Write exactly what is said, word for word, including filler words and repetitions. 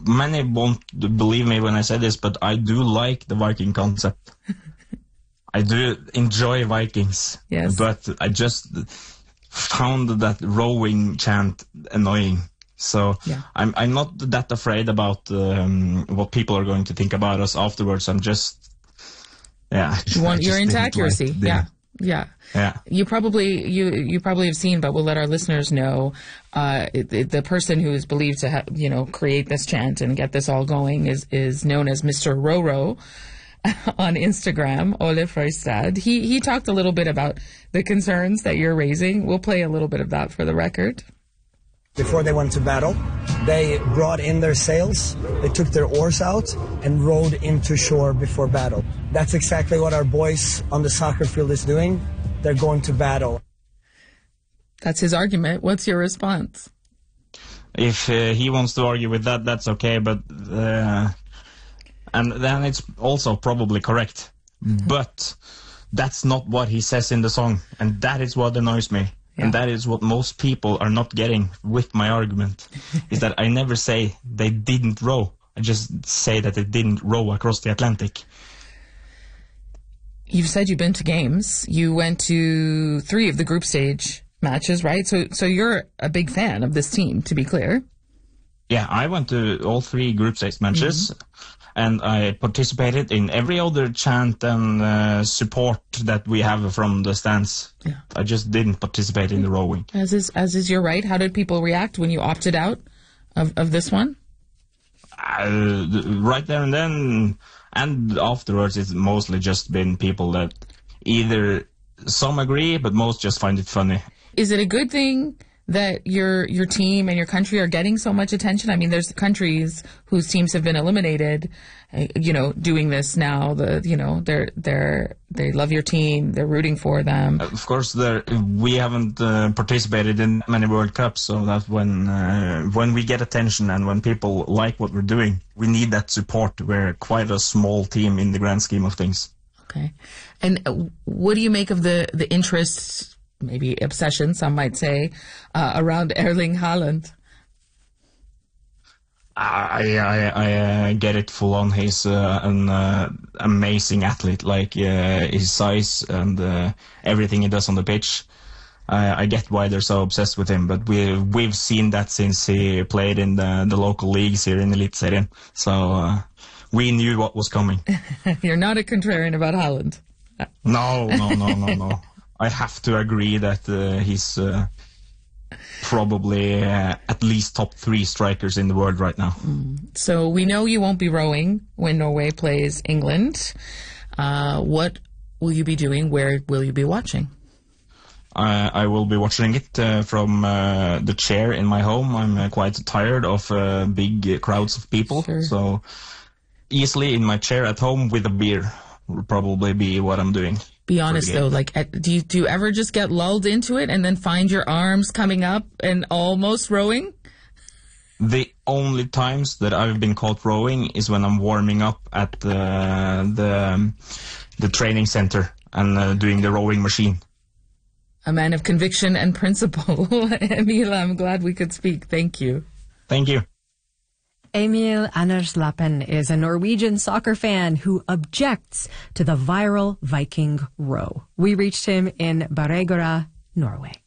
many won't believe me when I say this, but I do like the Viking concept. I do enjoy Vikings. Yes. But I just found that rowing chant annoying. So yeah. I'm I'm not that afraid about um, what people are going to think about us afterwards. I'm just, yeah. You want, just you're into accuracy. Like the, yeah. Yeah. Yeah. You probably you you probably have seen, but we'll let our listeners know. Uh, it, it, the person who is believed to ha- you know create this chant and get this all going is is known as Mister Roro on Instagram, Ole Frøystad. He he talked a little bit about the concerns that you're raising. We'll play a little bit of that for the record. Before they went to battle, they brought in their sails, they took their oars out, and rowed into shore before battle. That's exactly what our boys on the soccer field is doing. They're going to battle. That's his argument. What's your response? If uh, he wants to argue with that, that's okay, but... Uh, and then it's also probably correct. Mm-hmm. But that's not what he says in the song, and that is what annoys me. Yeah. And that is what most people are not getting with my argument, is that I never say they didn't row. I just say that they didn't row across the Atlantic. You've said you've been to games. You went to three of the group stage matches, right? So so you're a big fan of this team, to be clear. Yeah, I went to all three group stage matches. Mm-hmm. And I participated in every other chant and uh, support that we have from the stands. Yeah. I just didn't participate in the rowing. As is as is your right. How did people react when you opted out of, of this one? Uh, right there and then, and afterwards, it's mostly just been people that either some agree, but most just find it funny. Is it a good thing that your your team and your country are getting so much attention? I mean, there's countries whose teams have been eliminated, uh, you know, doing this now. The you know they're they're they love your team. They're rooting for them. Of course, there we haven't uh, participated in many World Cups, so that when uh, when we get attention and when people like what we're doing, we need that support. We're quite a small team in the grand scheme of things. Okay, and what do you make of the the interest? Maybe obsession, some might say, uh, around Erling Haaland? I I, I uh, get it full on. He's uh, an uh, amazing athlete. Like uh, his size and uh, everything he does on the pitch. I, I get why they're so obsessed with him. But we we've seen that since he played in the the local leagues here in Eliteserien. So uh, we knew what was coming. You're not a contrarian about Haaland. No, no, no, no, no. I have to agree that uh, he's uh, probably uh, at least top three strikers in the world right now. Mm. So we know you won't be rowing when Norway plays England. Uh, what will you be doing? Where will you be watching? I, I will be watching it uh, from uh, the chair in my home. I'm uh, quite tired of uh, big uh, crowds of people. Sure. So easily in my chair at home with a beer will probably be what I'm doing. Be honest though, like, do you, do you ever just get lulled into it and then find your arms coming up and almost rowing? The only times that I've been caught rowing is when I'm warming up at the the, um, the training center and uh, doing the rowing machine. A man of conviction and principle. Emil, I'm glad we could speak. Thank you. Thank you. Emil Anderslappen is a Norwegian soccer fan who objects to the viral Viking row. We reached him in Baregora, Norway.